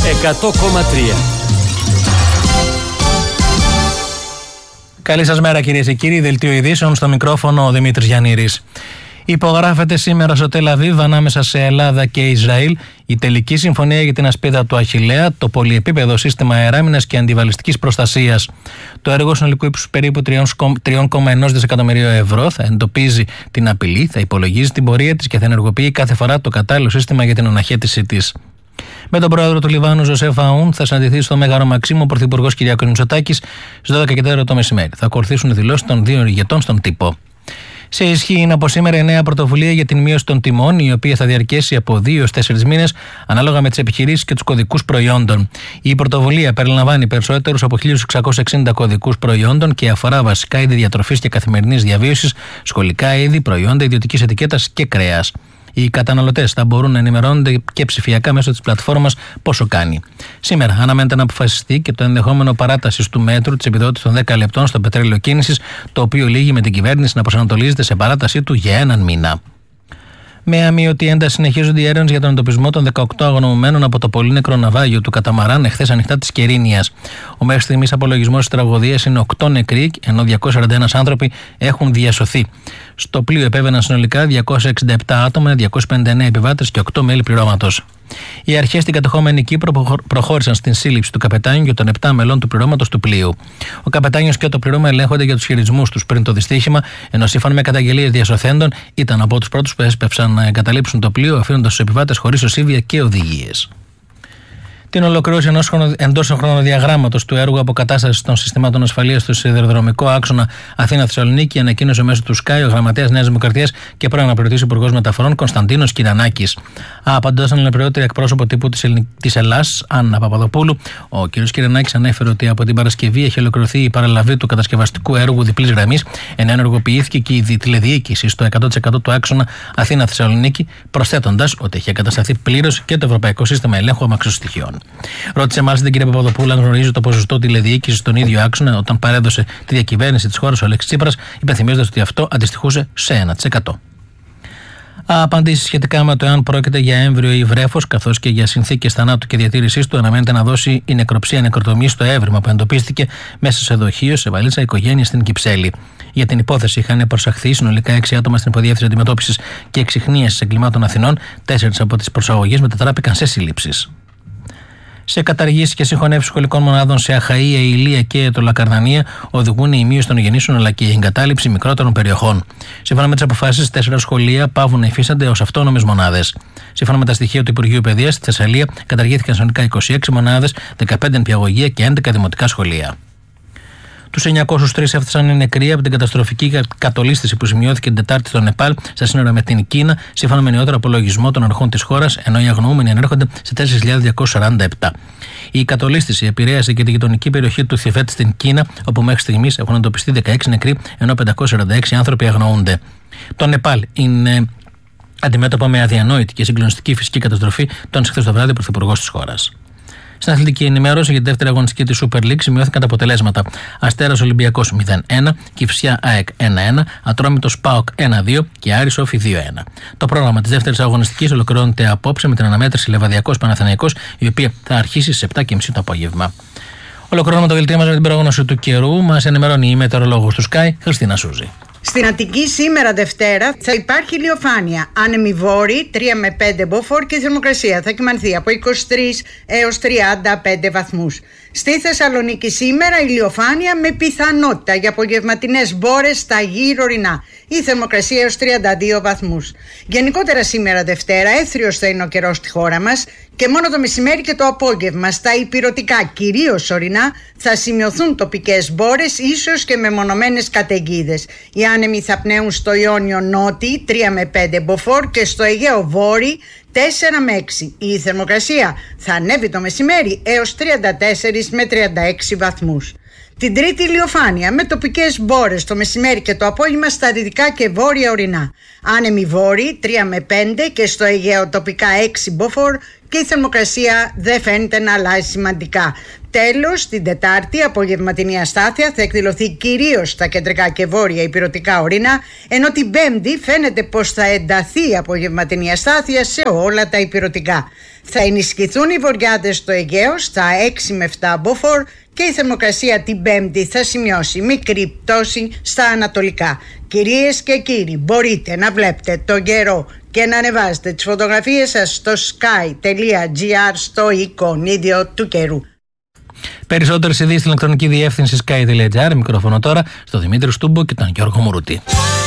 100,3. Καλή σας μέρα κυρίες και κύριοι, δελτίο ειδήσεων, στο μικρόφωνο ο Δημήτρης Γιαννήρης. Υπογράφεται σήμερα στο Τελ Αβίβ ανάμεσα σε Ελλάδα και Ισραήλ η τελική συμφωνία για την ασπίδα του Αχιλλέα, το πολυεπίπεδο σύστημα αεράμινας και αντιβαλιστικής προστασίας. Το έργο συνολικού ύψους περίπου 3,1 δισεκατομμυρίου ευρώ θα εντοπίζει την απειλή, θα υπολογίζει την πορεία της και θα ενεργοποιεί κάθε φορά το κατάλληλο σύστημα για την αναχέτησή της. Με τον πρόεδρο του Λιβάνου, Ζωσέφ Αούν, θα συναντηθεί στο Μέγαρο Μαξίμου ο πρωθυπουργός Κυριάκος Μητσοτάκης στις 12 και 4 το μεσημέρι. Θα ακολουθήσουν οι δηλώσεις των δύο ηγετών στον τύπο. Σε ισχύ είναι από σήμερα η νέα πρωτοβουλία για την μείωση των τιμών, η οποία θα διαρκέσει από 2 έως 4 μήνες, ανάλογα με τις επιχειρήσεις και τους κωδικούς προϊόντων. Η πρωτοβουλία περιλαμβάνει περισσότερους από 1.660 κωδικούς προϊόντων και αφορά βασικά είδη διατροφής και καθημερινής διαβίωσης, σχολικά είδη, προϊόντα ιδιωτικής ετικέτας και κρέας. Οι καταναλωτές θα μπορούν να ενημερώνονται και ψηφιακά μέσω της πλατφόρμας πόσο κάνει. Σήμερα αναμένεται να αποφασιστεί και το ενδεχόμενο παράτασης του μέτρου της επιδότησης των 10 λεπτών στο πετρέλαιο κίνησης, το οποίο λήγει με την κυβέρνηση να προσανατολίζεται σε παράτασή του για 1 μήνα. Με αμοιωτή ένταση συνεχίζονται οι έρευνες για τον εντοπισμό των 18 αγνοωμένων από το πολύνεκρο ναυάγιο του Καταμαράν εχθές ανοιχτά της Κερίνιας. Ο μέχρι στιγμής απολογισμός της τραγωδίας είναι 8 νεκροί, ενώ 241 άνθρωποι έχουν διασωθεί. Στο πλοίο επέβαιναν συνολικά 267 άτομα, 259 επιβάτες και 8 μέλη πληρώματος. Οι αρχές στην κατεχόμενη Κύπρο προχώρησαν στην σύλληψη του καπετάνιου και των 7 μελών του πληρώματος του πλοίου. Ο καπετάνιος και το πλήρωμα ελέγχονται για τους χειρισμούς τους πριν το δυστύχημα, ενώ σύμφωνα με καταγγελίες διασωθέντων ήταν από τους πρώτους που έσπευσαν να εγκαταλείψουν το πλοίο, αφήνοντας τους επιβάτες χωρίς οσίβια και οδηγίες. Την ολοκλήρωση εντός χρονοδιαγράμματος του έργου αποκατάστασης των συστημάτων ασφαλείας στο σιδηροδρομικό άξονα Αθήνα-Θεσσαλονίκη ανακοίνωσε μέσω του ΣΚΑΙ ο γραμματέας Νέας Δημοκρατίας και πρώην αναπληρωτής Υπουργός Μεταφορών Κωνσταντίνος Κυρανάκης. Απαντώντας στον αναπληρωτή εκπρόσωπο τύπου της Ελλάς, Άννα Παπαδοπούλου, ο κ. Κυρανάκης ανέφερε ότι από την Παρασκευή έχει ολοκληρωθεί η παραλαβή του κατασκευαστικού έργου διπλής γραμμής, ενώ ενεργοποιήθηκε και η τηλεδιοίκηση στο 100% του άξονα Αθήνα-Θεσσαλονίκη, προσθέτοντας ότι έχει εγκατασταθεί πλήρως και το Ευρωπαϊκό Σύστημα Ελέγχου Αμαξοστοιχείων. Ρώτησε μάλιστα την κυρία Παπαδοπούλου αν γνωρίζει το ποσοστό τηλεδιοίκηση στον ίδιο άξονα όταν παρέδωσε τη διακυβέρνηση της χώρας ο Αλέξης Τσίπρας, υπενθυμίζοντας ότι αυτό αντιστοιχούσε σε 1%. Απαντήσεις σχετικά με το εάν πρόκειται για έμβριο ή βρέφος, καθώς και για συνθήκες θανάτου και διατήρησής του, αναμένεται να δώσει η νεκροψία νεκροτομή στο έβριμα που εντοπίστηκε μέσα σε δοχείο σε βαλίτσα οικογένεια στην Κυψέλη. Για την υπόθεση είχαν προσαχθεί συνολικά 6 άτομα στην Υποδιεύθυνση Αντιμετώπισης και Εξιχνίασης Εγκλημάτων Αθηνών, 4 από τις προσαγωγές μετατράπηκαν σε σύλληψεις. Σε καταργήσεις και συγχωνεύσεις σχολικών μονάδων σε Αχαΐα, Ηλία και Αιτωλακαρνανία οδηγούν η μείωση των γεννήσεων αλλά και η εγκατάλειψη μικρότερων περιοχών. Σύμφωνα με τις αποφάσεις, 4 σχολεία παύουν να υφίστανται ως αυτόνομες μονάδες. Σύμφωνα με τα στοιχεία του Υπουργείου Παιδείας, στη Θεσσαλία καταργήθηκαν συνολικά 26 μονάδες, 15 νηπιαγωγεία και 11 δημοτικά σχολεία. Τους 903 έφτασαν οι νεκροί από την καταστροφική κατολίσθηση που σημειώθηκε την Τετάρτη στο Νεπάλ, στα σύνορα με την Κίνα, σύμφωνα με νεότερο απολογισμό των αρχών της χώρας, ενώ οι αγνοούμενοι ανέρχονται σε 4.247. Η κατολίσθηση επηρέασε και τη γειτονική περιοχή του Θιβέτ στην Κίνα, όπου μέχρι στιγμής έχουν εντοπιστεί 16 νεκροί, ενώ 546 άνθρωποι αγνοούνται. Το Νεπάλ είναι αντιμέτωπο με αδιανόητη και συγκλονιστική φυσική καταστροφή, τόνισε χθες το βράδυ ο πρωθυπουργός της χώρας. Στην αθλητική ενημέρωση για τη δεύτερη αγωνιστική της Super League σημειώθηκαν τα αποτελέσματα. Αστέρας Ολυμπιακός 0-1, Κυφσιά ΑΕΚ 1-1, Ατρόμητος ΠΑΟΚ 1-2 και Άρης Όφη 2-1. Το πρόγραμμα της δεύτερης αγωνιστικής ολοκληρώνεται απόψε με την αναμέτρηση Λεβαδιακός Παναθηναϊκός, η οποία θα αρχίσει στις 7.30 το απόγευμα. Ολοκληρώνουμε το δελτίο μας με την πρόγνωση του καιρού. Μας ενημερώνει η μετεωρολόγος του Sky, Χριστίνα Σούζη. Στην Αττική σήμερα Δευτέρα θα υπάρχει ηλιοφάνεια, άνεμη βόρη 3 με 5 μποφόρ και η θερμοκρασία θα κυμανθεί από 23 έως 35 βαθμούς. Στη Θεσσαλονίκη σήμερα ηλιοφάνεια με πιθανότητα για απογευματινές μπόρες στα γύρω ορεινά. Η θερμοκρασία έως 32 βαθμούς. Γενικότερα σήμερα Δευτέρα έθριος θα είναι ο καιρός στη χώρα μας και μόνο το μεσημέρι και το απόγευμα στα ηπειρωτικά, κυρίως ορεινά, θα σημειωθούν τοπικές μπόρες, ίσως και μεμονωμένες καταιγίδες. Οι άνεμοι θα πνέουν στο Ιόνιο νότι 3 με 5 μποφόρ και στο Αιγαίο βόρει 4 με 6. Η θερμοκρασία θα ανέβει το μεσημέρι έως 34 με 36 βαθμούς. Την Τρίτη ηλιοφάνεια με τοπικές μπόρες το μεσημέρι και το απόγευμα στα δυτικά και βόρεια ορεινά. Άνεμοι βόρειοι 3 με 5 και στο Αιγαίο τοπικά 6 μποφόρ και η θερμοκρασία δεν φαίνεται να αλλάζει σημαντικά. Τέλος, την Τετάρτη απογευματινή αστάθεια θα εκδηλωθεί κυρίως στα κεντρικά και βόρεια ηπειρωτικά ορεινά, ενώ την Πέμπτη φαίνεται πως θα ενταθεί η απογευματινή αστάθεια σε όλα τα ηπειρωτικά. Θα ενισχυθούν οι βορειάδες στο Αιγαίο στα 6 με 7 μποφόρ και η θερμοκρασία την Πέμπτη θα σημειώσει μικρή πτώση στα ανατολικά. Κυρίες και κύριοι, μπορείτε να βλέπετε τον καιρό και να ανεβάζετε τις φωτογραφίες σας στο sky.gr στο εικονίδιο του καιρού. Περισσότερες ειδήσεις στην ηλεκτρονική διεύθυνση sky.gr. Μικρόφωνο τώρα στο Δημήτρη Στούμπο και τον Γιώργο Μουρούτη.